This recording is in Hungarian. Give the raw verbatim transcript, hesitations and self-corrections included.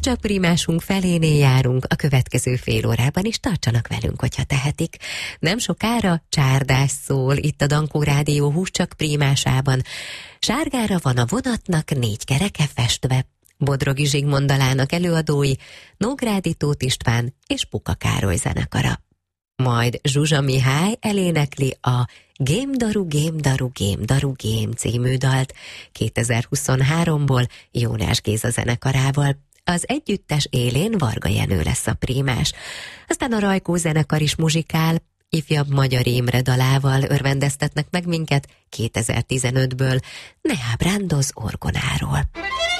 Húscsak prímásunk felénél járunk, a következő fél órában is tartsanak velünk, hogyha tehetik. Nem sokára csárdás szól itt a Dankó Rádió Húscsak prímásában. Sárgára van a vonatnak négy kereke festve. Bodrogi Zsigmond dalának előadói Nógrádi Tóth István és Puka Károly zenekara. Majd Zsuzsa Mihály elénekli a Gémdaru, Gémdaru, Gémdaru, Gém című dalt kétezer-huszonháromból Jónás Géza zenekarával. Az együttes élén Varga Jenő lesz a prímás. Aztán a Rajkó zenekar is muzsikál, ifjabb Magyar Imre dalával örvendeztetnek meg minket kétezer-tizenötből, Ne ábrándoz orgonáról.